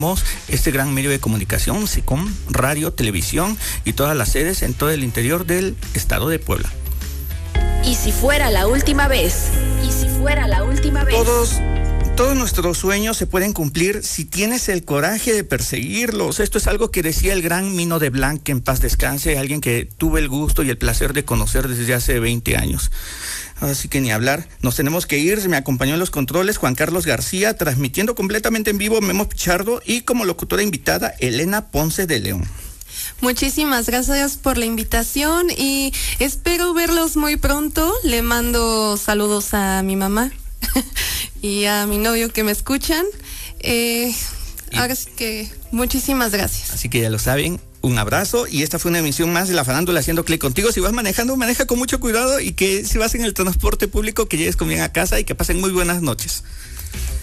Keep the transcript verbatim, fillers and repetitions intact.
este gran medio de comunicación, SICOM, radio, televisión y todas las sedes en todo el interior del estado de Puebla. Y si fuera la última vez, y si fuera la última vez. Todos, todos nuestros sueños se pueden cumplir si tienes el coraje de perseguirlos. Esto es algo que decía el gran Mino de Blanc, que en paz descanse, alguien que tuve el gusto y el placer de conocer desde hace veinte años. Así que ni hablar, nos tenemos que ir. Me acompañó en los controles Juan Carlos García, transmitiendo completamente en vivo Memo Pichardo y como locutora invitada Elena Ponce de León. Muchísimas gracias por la invitación y espero verlos muy pronto. Le mando saludos a mi mamá y a mi novio que me escuchan. Eh, así que muchísimas gracias. Así que ya lo saben. Un abrazo y esta fue una emisión más de La Farándula haciendo clic contigo. Si vas manejando, maneja con mucho cuidado y que si vas en el transporte público, que llegues con bien a casa y que pasen muy buenas noches.